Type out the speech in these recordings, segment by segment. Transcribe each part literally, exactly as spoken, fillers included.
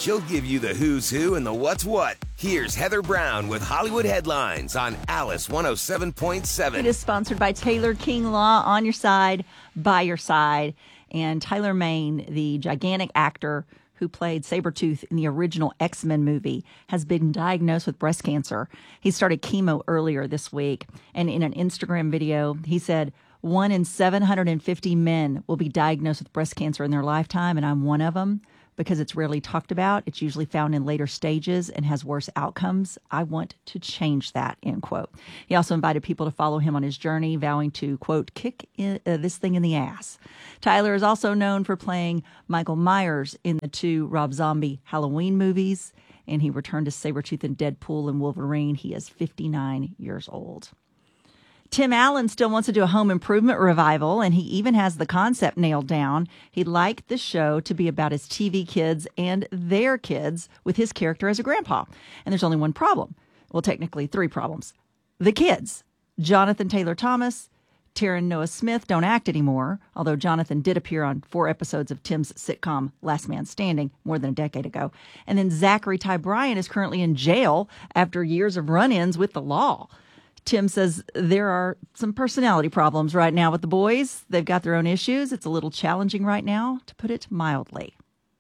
She'll give you the who's who and the what's what. Here's Heather Brown with Hollywood Headlines on Alice one oh seven point seven. It is sponsored by Taylor King Law, on your side, by your side. And Tyler Mane, the gigantic actor who played Sabretooth in the original X-Men movie, has been diagnosed with breast cancer. He started chemo earlier this week. And in an Instagram video, he said, one in seven hundred fifty men will be diagnosed with breast cancer in their lifetime, and I'm one of them. Because it's rarely talked about, it's usually found in later stages and has worse outcomes. I want to change that, end quote. He also invited people to follow him on his journey, vowing to, quote, kick in, uh, this thing in the ass. Tyler is also known for playing Michael Myers in the two Rob Zombie Halloween movies, and he returned to Sabretooth in Deadpool and Wolverine. He is fifty-nine years old. Tim Allen still wants to do a home improvement revival, and he even has the concept nailed down. He'd like the show to be about his T V kids and their kids with his character as a grandpa. And there's only one problem. Well, technically three problems. The kids. Jonathan Taylor Thomas, Taryn Noah Smith don't act anymore, although Jonathan did appear on four episodes of Tim's sitcom Last Man Standing more than a decade ago. And then Zachary Ty Bryan is currently in jail after years of run-ins with the law. Tim says there are some personality problems right now with the boys. They've got their own issues. It's a little challenging right now, to put it mildly.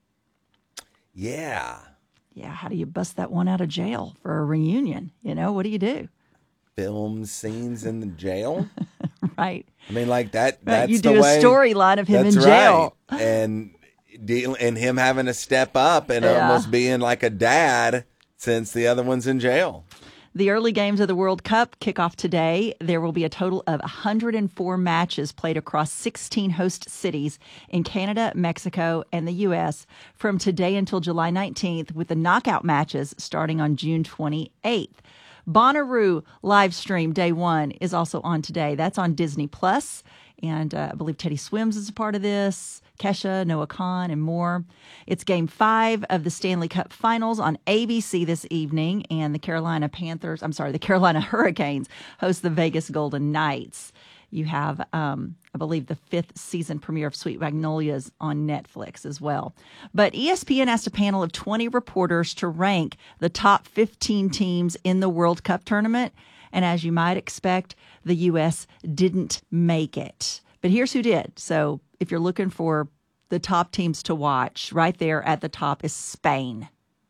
Yeah. Yeah, how do you bust that one out of jail for a reunion? You know, what do you do? Film scenes in the jail? Right. I mean, like that. Right. That's you do the a way, storyline of him in that's jail. Right. And, deal, and him having to step up and Yeah. almost being like a dad since the other one's in jail. The early games of the World Cup kick off today. There will be a total of one hundred four matches played across sixteen host cities in Canada, Mexico, and the U S from today until July nineteenth, with the knockout matches starting on June twenty-eighth. Bonnaroo live stream day one is also on today. That's on Disney Plus, and uh, I believe Teddy Swims is a part of this. Kesha, Noah Khan, and more. It's game five of the Stanley Cup Finals on A B C this evening, and the Carolina Panthers, I'm sorry, the Carolina Hurricanes host the Vegas Golden Knights. You have, um, I believe, the fifth season premiere of Sweet Magnolias on Netflix as well. But E S P N asked a panel of twenty reporters to rank the top fifteen teams in the World Cup tournament, and as you might expect, the U S didn't make it. But here's who did. So if you're looking for the top teams to watch, right there at the top is Spain.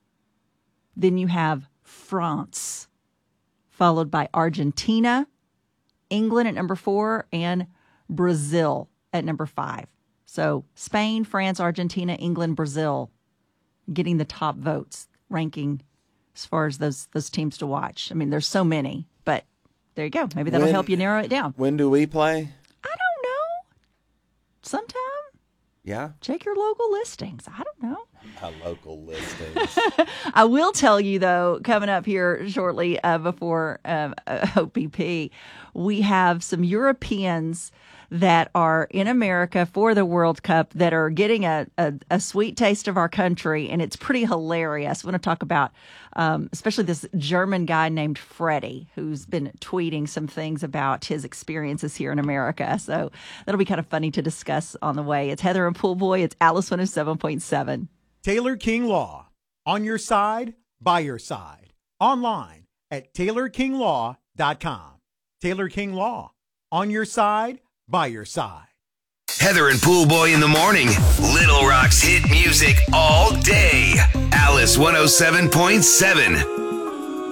Then you have France, followed by Argentina, England at number four, and Brazil at number five. So Spain, France, Argentina, England, Brazil getting the top votes, ranking as far as those those teams to watch. I mean, there's so many, but there you go. Maybe that'll When- help you narrow it down. When do we play? I don't know. Sometime. Yeah. Check your local listings. I don't know. My local listings. I will tell you, though, coming up here shortly uh, before um, uh, O P P, we have some Europeans that are in America for the World Cup that are getting a, a, a sweet taste of our country, and it's pretty hilarious. I want to talk about um, especially this German guy named Freddie, who's been tweeting some things about his experiences here in America. So that'll be kind of funny to discuss on the way. It's Heather and Pool Boy. It's Alice one oh seven point seven. Taylor King Law. On your side, by your side. Online at Taylor King Law dot com. Taylor King Law. On your side, by your side. Heather and Pool Boy in the morning. Little Rock's hit music all day. Alice one oh seven point seven.